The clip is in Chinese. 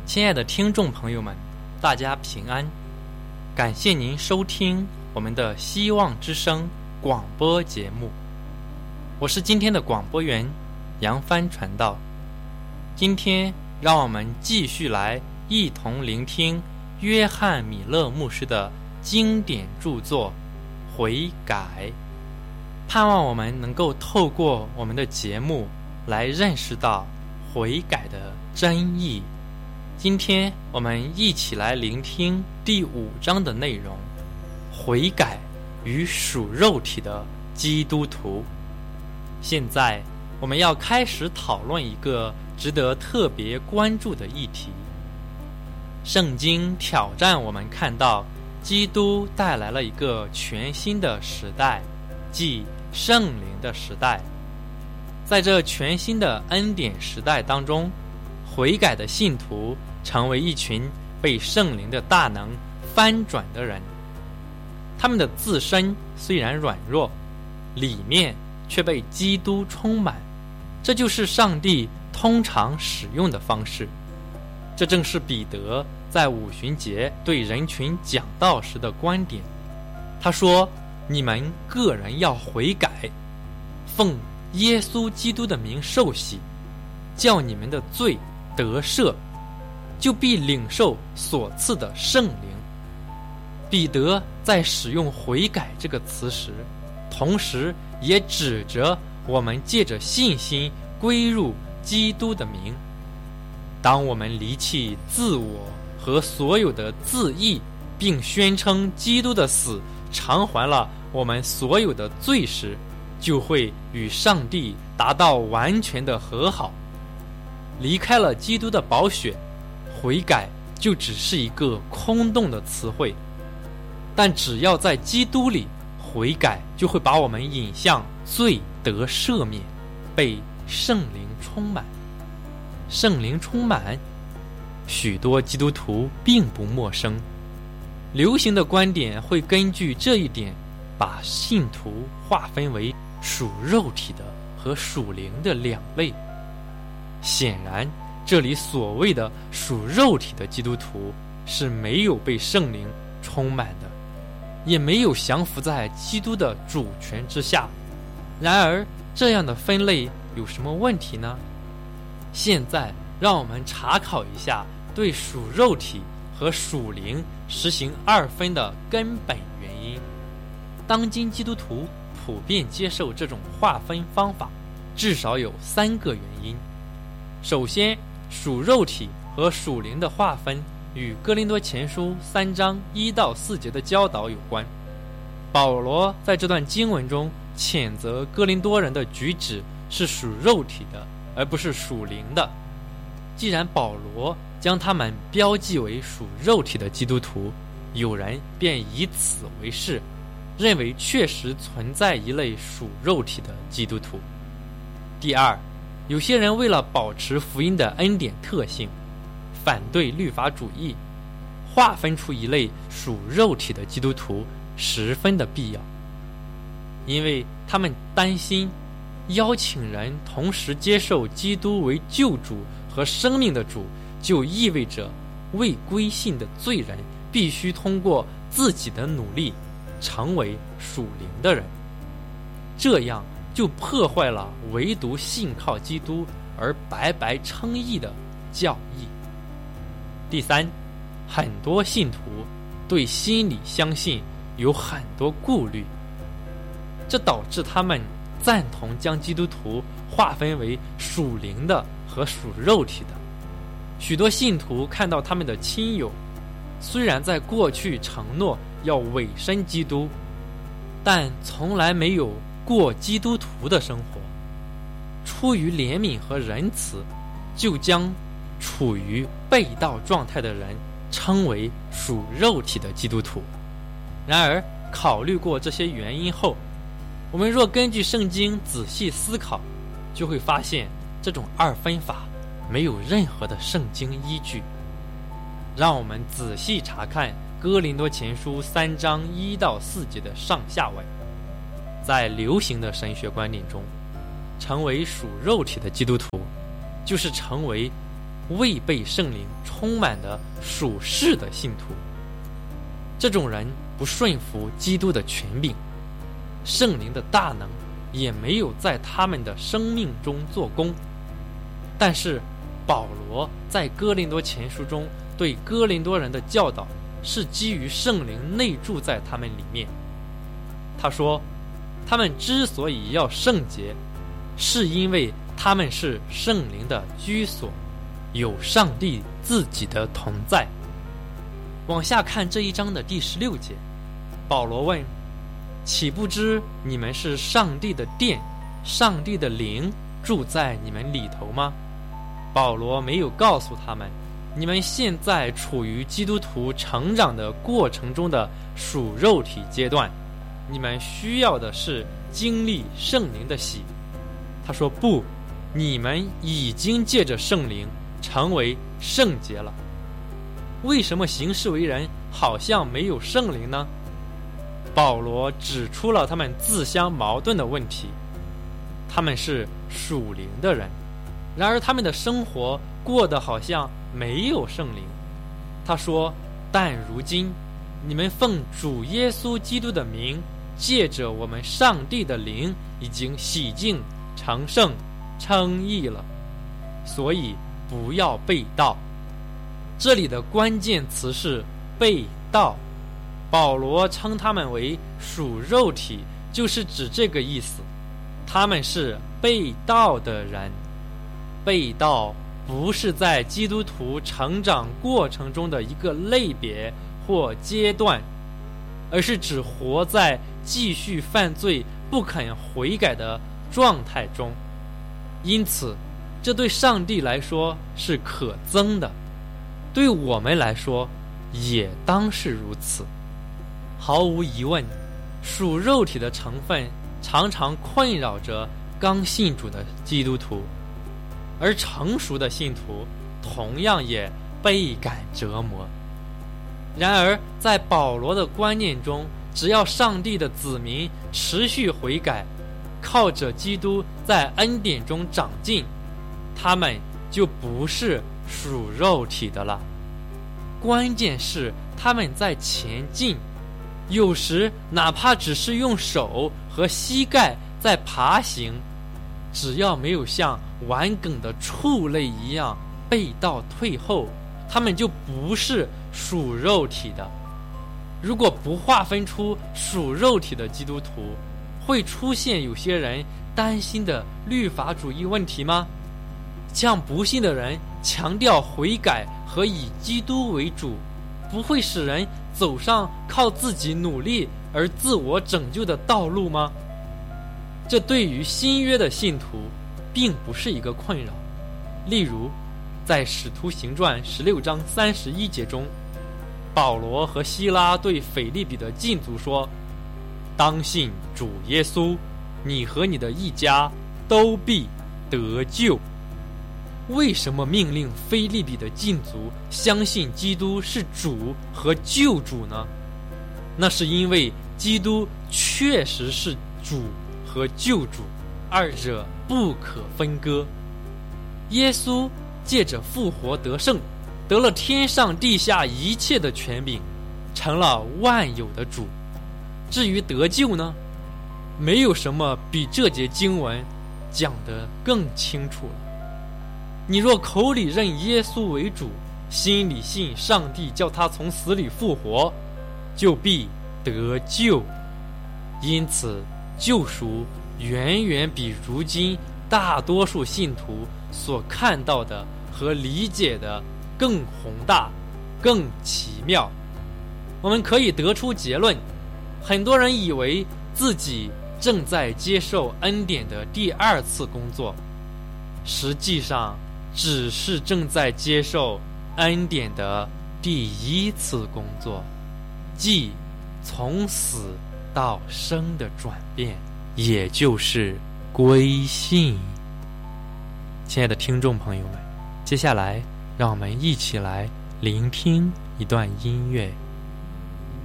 亲爱的听众朋友们，大家平安，感谢您收听我们的希望之声广播节目，我是今天的广播员杨帆传道。今天让我们继续来一同聆听约翰米勒牧师的经典著作《悔改》，盼望我们能够透过我们的节目来认识到悔改的真意。今天我们一起来聆听第5章的内容，悔改与属肉体的基督徒。现在我们要开始讨论一个值得特别关注的议题。圣经挑战我们看到基督带来了一个全新的时代，即圣灵的时代。在这全新的恩典时代当中，悔改的信徒成为一群被圣灵的大能翻转的人。他们的自身虽然软弱，里面却被基督充满，这就是上帝通常使用的方式。这正是彼得在五旬节对人群讲道时的观点。他说，你们个人要悔改，奉耶稣基督的名受洗，叫你们的罪得赦，就必领受所赐的圣灵。彼得在使用悔改这个词时，同时也指着我们借着信心归入基督的名。当我们离弃自我和所有的自义，并宣称基督的死偿还了我们所有的罪时，就会与上帝达到完全的和好。离开了基督的宝血，悔改就只是一个空洞的词汇。但只要在基督里，悔改就会把我们引向罪得赦免，被圣灵充满。圣灵充满，许多基督徒并不陌生。流行的观点会根据这一点，把信徒划分为属肉体的和属灵的2类。显然，这里所谓的属肉体的基督徒是没有被圣灵充满的，也没有降服在基督的主权之下。然而，这样的分类有什么问题呢？现在让我们查考一下对属肉体和属灵实行2分的根本原因。当今基督徒普遍接受这种划分方法，至少有3个原因。首先，属肉体和属灵的划分与哥林多前书3章1到4节的教导有关。保罗在这段经文中谴责哥林多人的举止是属肉体的，而不是属灵的。既然保罗将他们标记为属肉体的基督徒，有人便以此为是，认为确实存在一类属肉体的基督徒。第二，有些人为了保持福音的恩典特性，反对律法主义，划分出一类属肉体的基督徒十分的必要，因为他们担心邀请人同时接受基督为救主和生命的主，就意味着未归信的罪人必须通过自己的努力成为属灵的人，这样就破坏了唯独信靠基督而白白称义的教义。第三，很多信徒对心里相信有很多顾虑，这导致他们赞同将基督徒划分为属灵的和属肉体的。许多信徒看到他们的亲友虽然在过去承诺要委身基督，但从来没有过基督徒的生活，出于怜悯和仁慈，就将处于背道状态的人称为属肉体的基督徒。然而，考虑过这些原因后，我们若根据圣经仔细思考，就会发现这种2分法没有任何的圣经依据。让我们仔细查看哥林多前书3章1到4节的上下文。在流行的神学观点中，成为属肉体的基督徒，就是成为未被圣灵充满的属世的信徒。这种人不顺服基督的权柄，圣灵的大能也没有在他们的生命中做工。但是保罗在哥林多前书中对哥林多人的教导是基于圣灵内住在他们里面。他说，他们之所以要圣洁，是因为他们是圣灵的居所，有上帝自己的同在。往下看这一章的第16节，保罗问，岂不知你们是上帝的殿，上帝的灵住在你们里头吗？保罗没有告诉他们，你们现在处于基督徒成长的过程中的属肉体阶段，你们需要的是经历圣灵的洗。他说，不，你们已经借着圣灵成为圣洁了。为什么行事为人好像没有圣灵呢？保罗指出了他们自相矛盾的问题。他们是属灵的人，然而他们的生活过得好像没有圣灵。他说，但如今你们奉主耶稣基督的名，借着我们上帝的灵，已经洗净成圣称义了，所以不要背道。这里的关键词是背道。保罗称他们为属肉体，就是指这个意思。他们是背道的人。背道不是在基督徒成长过程中的一个类别或阶段，而是指活在继续犯罪不肯悔改的状态中。因此这对上帝来说是可憎的，对我们来说也当是如此。毫无疑问，属肉体的成分常常困扰着刚信主的基督徒，而成熟的信徒同样也倍感折磨。然而在保罗的观念中，只要上帝的子民持续悔改，靠着基督在恩典中长进，他们就不是属肉体的了。关键是他们在前进，有时哪怕只是用手和膝盖在爬行，只要没有像顽梗的畜类一样背道退后，他们就不是属肉体的。如果不划分出属肉体的基督徒，会出现有些人担心的律法主义问题吗？向不信的人强调悔改和以基督为主，不会使人走上靠自己努力而自我拯救的道路吗？这对于新约的信徒并不是一个困扰。例如在使徒行传16章31节中，保罗和希拉对腓立比的禁足说，当信主耶稣，你和你的一家都必得救。为什么命令腓立比的禁足相信基督是主和救主呢？那是因为基督确实是主和救主，二者不可分割。耶稣借着复活得胜，得了天上地下一切的权柄，成了万有的主。至于得救呢，没有什么比这节经文讲得更清楚了。你若口里认耶稣为主，心里信上帝叫他从死里复活，就必得救。因此救赎远远比如今大多数信徒所看到的和理解的更宏大更奇妙。我们可以得出结论，很多人以为自己正在接受恩典的第二次工作，实际上只是正在接受恩典的第一次工作，即从死到生的转变，也就是归信。亲爱的听众朋友们，接下来让我们一起来聆听一段音乐。